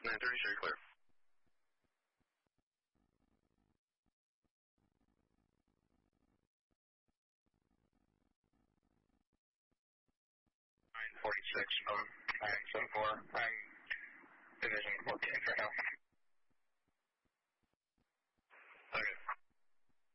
930, sure, clear. Nine 46 from 974. I'm Division 14 right now.